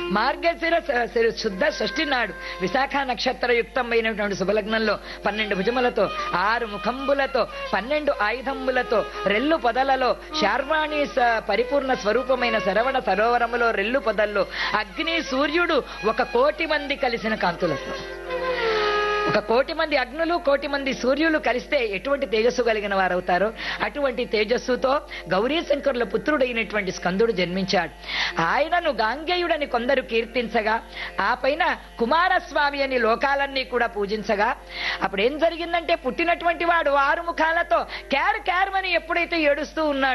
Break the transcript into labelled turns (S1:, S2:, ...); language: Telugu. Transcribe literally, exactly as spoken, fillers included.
S1: మార్గశిర శుద్ధ షష్ఠి నాడు విశాఖ నక్షత్ర యుక్తమైనటువంటి శుభలగ్నంలో పన్నెండు భుజములతో ఆరు ముఖంబులతో పన్నెండు ఆయుధములతో రెల్లు పొదలలో శార్వాణి పరిపూర్ణ స్వరూపమైన శరవణ సరోవరములో రెల్లు పొదల్లో అగ్ని సూర్యుడు ఒక కోటి మంది కలిసిన కాంతులతో, ఒక కోటి మంది అగ్నులు కోటి మంది సూర్యులు కలిస్తే ఎటువంటి తేజస్సు కలిగిన వారవుతారో అటువంటి తేజస్సుతో గౌరీశంకరుల పుత్రుడైనటువంటి స్కందుడు జన్మించాడు. ఆయనను గాంగేయుడని కొందరు కీర్తించగా, ఆ పైన కుమారస్వామి అని లోకాలన్నీ కూడా పూజించగా, అప్పుడు ఏం జరిగిందంటే పుట్టినటువంటి వాడు ఆరు ముఖాలతో క్యార్ క్యార్ అని ఎప్పుడైతే ఏడుస్తూ ఉన్నాడు